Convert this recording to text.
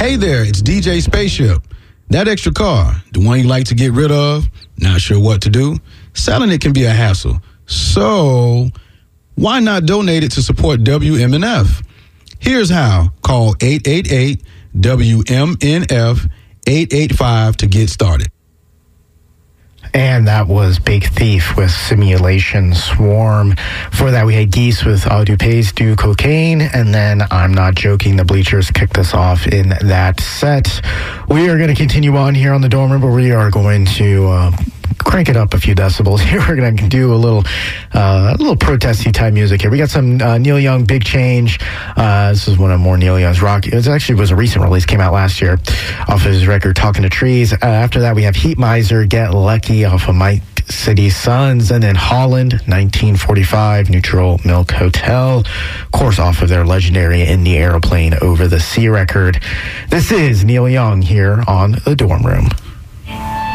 Hey there, it's DJ Spaceship. That extra car, the one you like to get rid of, not sure what to do? Selling it can be a hassle. So why not donate it to support WMNF? Here's how. Call 888-WMNF-885 to get started. And that was Big Thief with Simulation Swarm. For that, we had Geese with Au Dupays Do Cocaine. And then I'm Not Joking, the Bleachers kicked us off in that set. We are going to continue on here on the dorm room, but we are going to crank it up a few decibels here. We're going to do a little protesty type music here. We got some Neil Young, Big Change. This is one of more Neil Young's rock. It actually was a recent release, came out last year off of his record Talking to Trees. After that, we have Heat Miser, Get Lucky off of Mike City Sons, and then Holland, 1945, Neutral Milk Hotel, of course off of their legendary In the Aeroplane Over the Sea record. This is Neil Young here on the dorm room.